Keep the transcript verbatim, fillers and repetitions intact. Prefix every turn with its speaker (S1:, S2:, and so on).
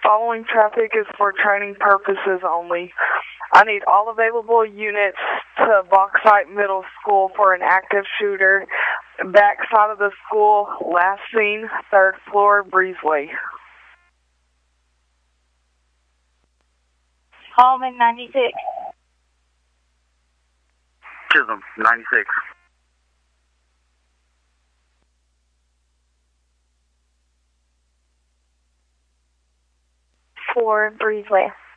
S1: following traffic is for training purposes only. I need all available units to Bauxite Middle School for an active shooter. Back side of the school, last seen, third floor, Breezeway.
S2: Hallman ninety-six.
S3: Chisholm ninety-six.
S2: Four, Breezeway.